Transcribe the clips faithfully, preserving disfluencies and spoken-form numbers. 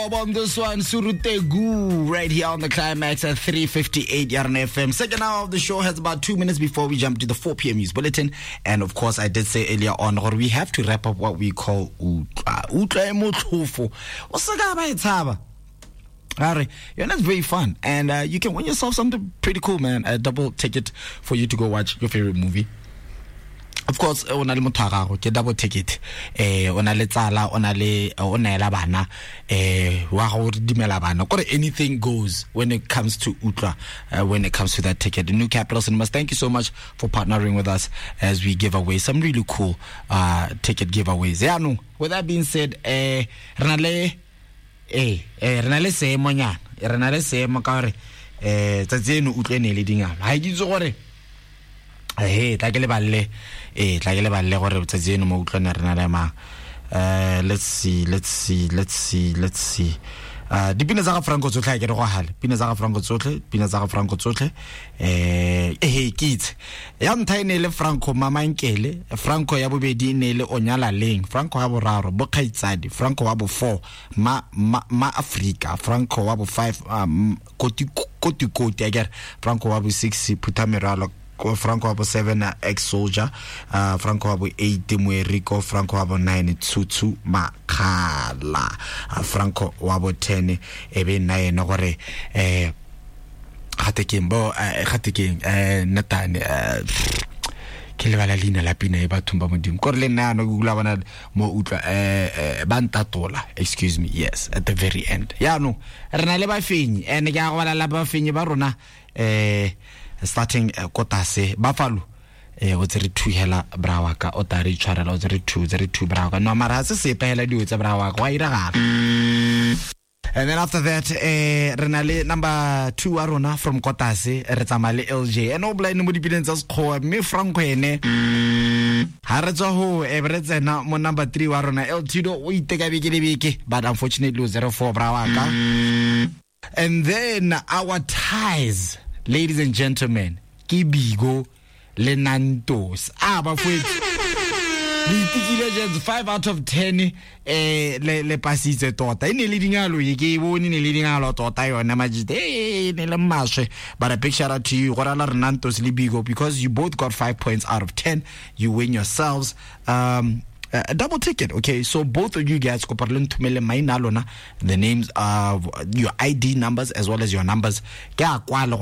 Bob on this one, Surutegu, right here on the Climax at three fifty-eight Yarn F M. Second hour of the show has about two minutes before we jump to the four p.m. news bulletin. And of course, I did say earlier on, or we have to wrap up what we call Utla. Utla Emotlofo. What's the guy by Alright, yeah, that's very fun. And uh, you can win yourself something pretty cool, man. A double ticket for you to go watch your favorite movie. Of course, on a le motho ke double ticket. Eh, on a le tsala, on a le on a la bana. Eh, wa go dimela bana. Kore anything goes when it comes to Utla, uh, when it comes to that ticket. The New Capital Cinemas, thank you so much for partnering with us as we give away some really cool uh ticket giveaways. Yeah, no. With that being said, eh, renale eh, eh, renale se monya. Renale se makare. Eh, tsatseno utlene le dingala. Ha itse gore hey, tla ke le balle eh tla ke le balle gore botsetseno mo utlwana rena le ma uh let's see let's see let's see let's see uh dipina tsa ga Franco tsotlhe ke re go hale pina tsa ga Franco tsotlhe pina tsa ga Franco tsotlhe eh eh kitse ya nthaine le Franco Mamankele Franco ya bobedi ne le Onyala Leng Franco wa boraro bo Khaitsadi Franco wa bo four ma ma, ma Africa Franco wa bo five um koti koti koti again Franco wa bo six Putameralo Franco Wabo seven uh, ex-soldier uh, Franco Wabo eight Muerico Franco Wabo nine Tutu Makala uh, Franco Wabo ten ebe nine gore eh gateking bo gateking eh natane ke le bala lina la pina e bathong ba modimo gore le nna no gula bana mo utla eh bantatola excuse me yes at the very end ya no rena le ba fenyi ene ke a go bala la ba fenyi ba rona eh starting uh, kotase Buffalo eh o tsere two hela brawa ka o tare tshwarela o tsere two tsere two brawa ka no mara se se pela di tsa brawa kwa ira ga. And then after that eh renale number two arona from kotase re tsamale L J and obline mo dipileng tsa sekgowa me Franco ene ha re tswa ho e re tsena mo number three wa rona El Tido o iteka beke le beke but unfortunately zero four brawa ka. And then our ties, ladies and gentlemen, Kibigo Lenantos. Ah, but wait. The legends five out of ten eh le le pasitse tota. Ine leading alo ye ke bone ne leading alo tota yona majite eh ne le mashe. But a big shout out to you Gorala Renantos Libigo because you both got five points out of ten. You win yourselves um a double ticket. Okay, so both of you guys the names of your I D numbers as well as your numbers. Do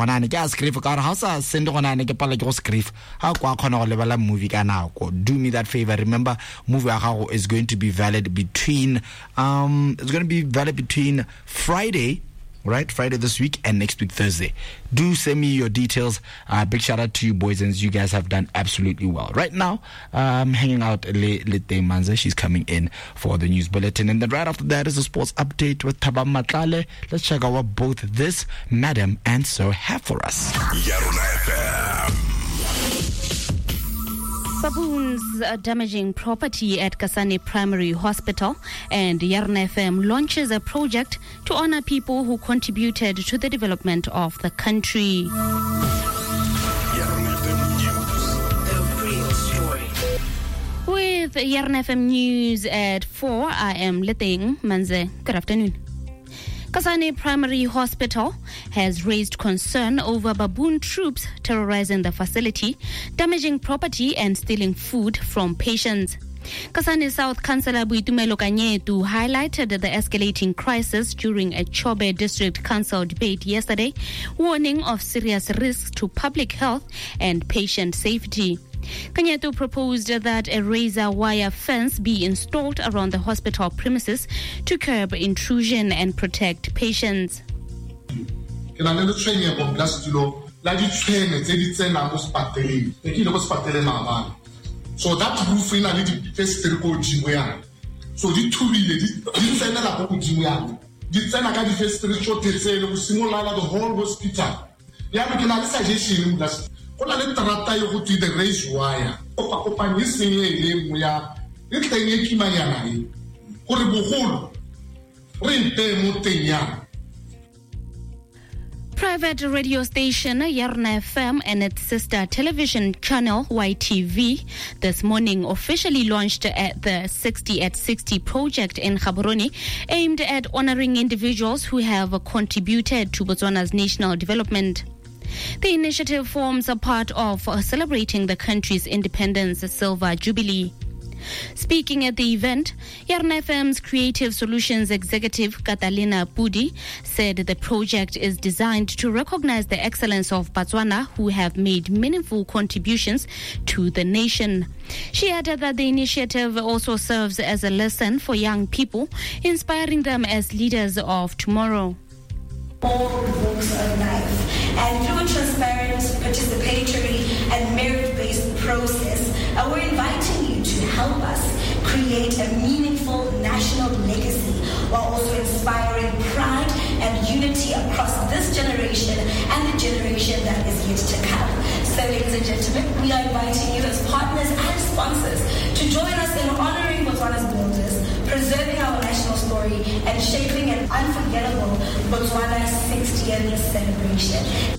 me that favor. Remember, movie is going to be valid between um it's going to be valid between Friday, right? Friday this week and next week Thursday. Do send me your details. Uh, big shout out to you boys, and you guys have done absolutely well. Right now, I'm hanging out Le Lete Manza. She's coming in for the news bulletin, and then right after that is a sports update with Tabam Matlale. Let's check out what both this madam and sir have for us. Baboons uh, damaging property at Kasane Primary Hospital, and Yarn F M launches a project to honor people who contributed to the development of the country. Yarn F M News, the real story. With Yarn F M News at four, I am Leteng Manze. Good afternoon. Kasane Primary Hospital has raised concern over baboon troops terrorizing the facility, damaging property and stealing food from patients. Kasane South Councillor Buitumelo Kanyetu highlighted the escalating crisis during a Chobe District Council debate yesterday, warning of serious risks to public health and patient safety. Kanyetu proposed that a razor wire fence be installed around the hospital premises to curb intrusion and protect patients. So that roof in a little first record so the two million the la boku jimuya the tsena ka di first record tsele go simola the whole hospital ya me ke na le suggestion that ona le trata yo go twi the raise wire opa opa ni senye ile mo ya le tenge kimanyana e gore bogolo re nte mo tenya. Private radio station Yarna F M and its sister television channel Y T V this morning officially launched at the sixty at sixty project in Gaborone, aimed at honoring individuals who have contributed to Botswana's national development. The initiative forms a part of celebrating the country's independence silver jubilee. Speaking at the event, Yarna F M's Creative Solutions Executive Catalina Pudi said the project is designed to recognize the excellence of Botswana who have made meaningful contributions to the nation. She added that the initiative also serves as a lesson for young people, inspiring them as leaders of tomorrow. All walks of life, and through a transparent, participatory and merit-based process, uh, we're inviting you to help us create a meaningful national legacy while also inspiring pride and unity across this generation and the generation that is yet to come. So, ladies and gentlemen, we are inviting you as partners and sponsors to join us in honoring Botswana's builders, preserving our national story, and shaping an unforgettable Botswana sixtieth celebration.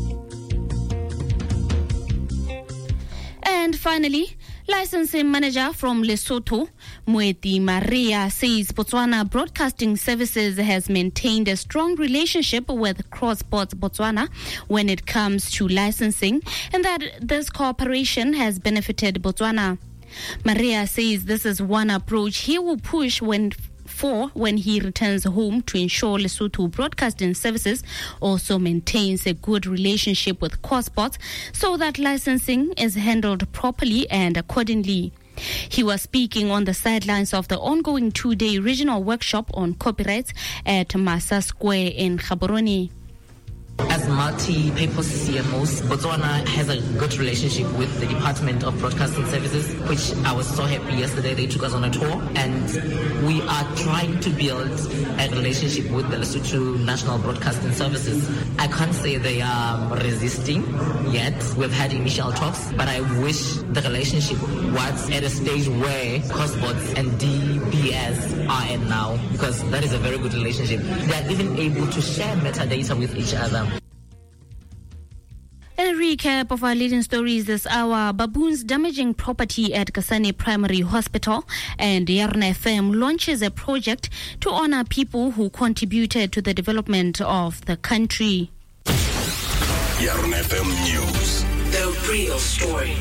And finally, licensing manager from Lesotho, Moeti Maria, says Botswana Broadcasting Services has maintained a strong relationship with Crossports Botswana when it comes to licensing, and that this cooperation has benefited Botswana. Maria says this is one approach he will push when for when he returns home to ensure Lesotho Broadcasting Services also maintains a good relationship with Crossports so that licensing is handled properly and accordingly. He was speaking on the sidelines of the ongoing two-day regional workshop on copyrights at Massa Square in Gaborone. As multi-purpose C M Os, Botswana has a good relationship with the Department of Broadcasting Services, which I was so happy yesterday they took us on a tour, and we are trying to build a relationship with the Lesotho National Broadcasting Services. I can't say they are resisting yet. We've had initial talks, but I wish the relationship was at a stage where Crossports and D B S are at now, because that is a very good relationship. They are even able to share metadata with each other. A recap of our leading stories this hour: baboons damaging property at Kasane Primary Hospital, and Yarna F M launches a project to honor people who contributed to the development of the country. Yarna F M News. The real story.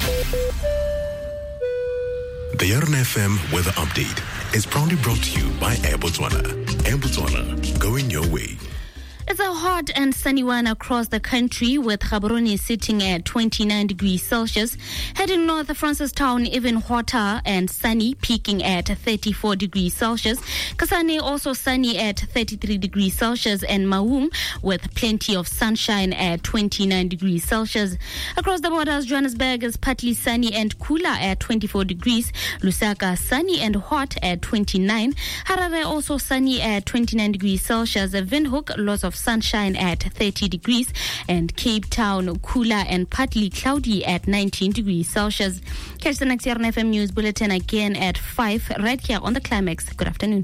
The Yarna F M Weather Update is proudly brought to you by Air Botswana. Air Botswana, going your way. It's a hot and sunny one across the country, with Gaborone sitting at twenty-nine degrees Celsius. Heading north, Francistown even hotter and sunny, peaking at thirty-four degrees Celsius. Kasane also sunny at thirty-three degrees Celsius, and Maung with plenty of sunshine at twenty-nine degrees Celsius. Across the borders, Johannesburg is partly sunny and cooler at twenty-four degrees. Lusaka sunny and hot at twenty-nine. Harare also sunny at twenty-nine degrees Celsius. Windhoek lots of sunshine at thirty degrees, and Cape Town cooler and partly cloudy at nineteen degrees Celsius. Catch the next Yarna F M News Bulletin again at five right here on the Climax. Good afternoon.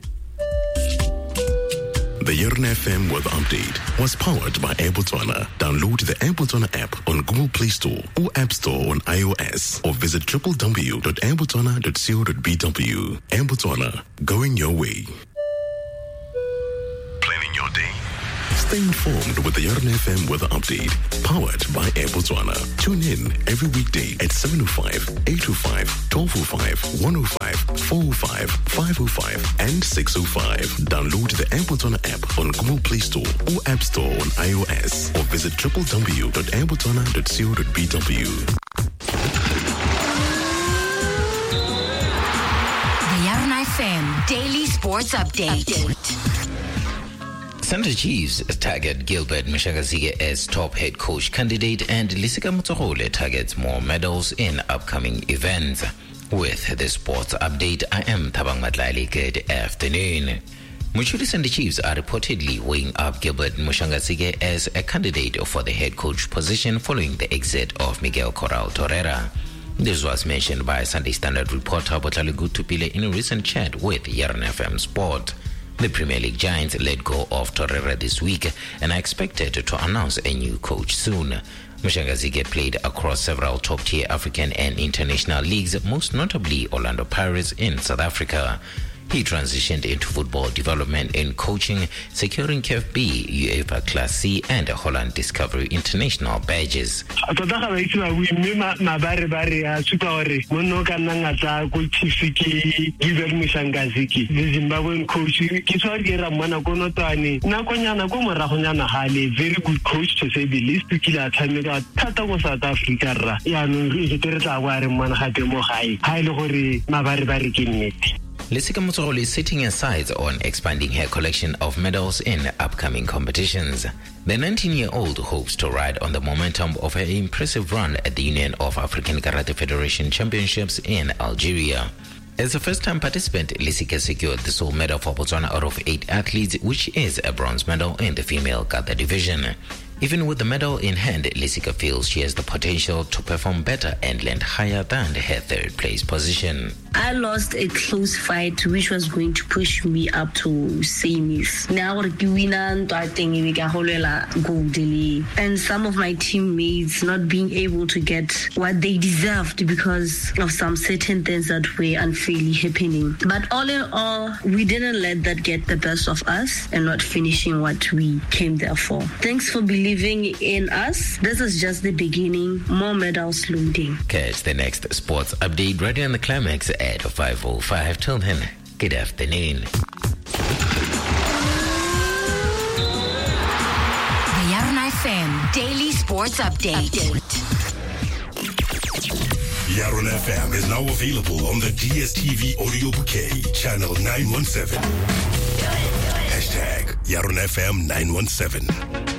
The Yarna F M Weather Update was powered by Air Botswana. Download the Air Botswana app on Google Play Store or App Store on iOS, or visit w w w dot air botswana dot co dot b w. Air Botswana, going your way. Planning your day? Stay informed with the Yarna F M Weather Update, powered by Air Botswana. Tune in every weekday at seven oh five, eight oh five, twelve oh five, one oh five, four oh five, five oh five, and six oh five. Download the Air Botswana app on Google Play Store or App Store on iOS, or visit w w w dot air botswana dot co dot b w. The Yarna F M Daily Sports Update. Update. Santa Chiefs target Gilbert Mshakazike as top head coach candidate, and Lisika Motsohole targets more medals in upcoming events. With the sports update, I am Thabang Matlali. Good afternoon. Muchuli Santa Chiefs are reportedly weighing up Gilbert Mshakazike as a candidate for the head coach position following the exit of Miguel Corral Torreira. This was mentioned by Sunday Standard reporter Botlale Gutupile in a recent chat with Yarna F M Sport. The Premier League giants let go of Torreira this week and are expected to announce a new coach soon. Mshangazike played across several top-tier African and international leagues, most notably Orlando Pirates in South Africa. He transitioned into football development and coaching, securing K F B, UEFA Class C, and Holland Discovery International badges. Very good coach to say the least. South Africa. Lesika Motsogolo is setting her sights on expanding her collection of medals in upcoming competitions. The nineteen-year-old hopes to ride on the momentum of her impressive run at the Union of African Karate Federation Championships in Algeria. As a first-time participant, Lesika secured the sole medal for Botswana out of eight athletes, which is a bronze medal in the female kata division. Even with the medal in hand, Lesika feels she has the potential to perform better and land higher than her third-place position. I lost a close fight, which was going to push me up to semis. Now, I think and some of my teammates not being able to get what they deserved because of some certain things that were unfairly happening. But all in all, we didn't let that get the best of us and not finishing what we came there for. Thanks for believing in us. This is just the beginning. More medals looming. Catch the next sports update right on the Climax at five oh five. Till then, good afternoon. The Yarna F M Daily Sports Update. Update. Yarna F M is now available on the D S T V audio bouquet, channel nine one seven. Hashtag Yarna F M nine one seven.